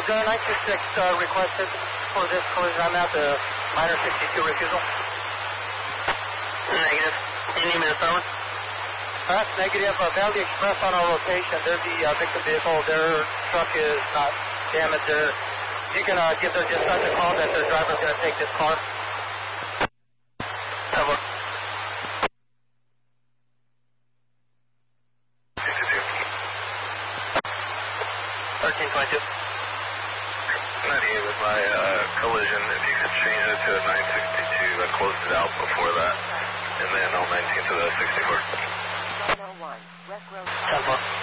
Was there a 926 requested for this collision? I'm at the minor 62 refusal. Negative. You need me to start with? Negative. Valley Express on our rotation. They're the victim vehicle. Their truck is not damaged. You can give their dispatch a call that their driver's going to take this car. Cover. 1322. 98 with my collision. If you could change it to 962, I closed it out before that. And then 019 to the 64. 10-4.